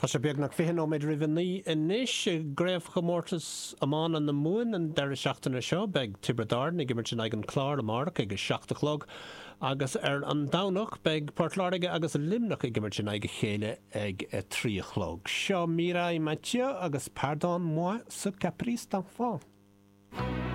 Tá sé beag nach fihin ó méid rihanní inis gréibh chomórtas amán an na múin an deir seachtainna seo beag Tibredar nig immer sin ag an chlár amárach ag 7:00 agus an dánach beag Portláirige agus a limnach ag immer sin ag chéile ag 3:00. Seo Míra I Mathieu agus pardon moi sa caprice d'enfant.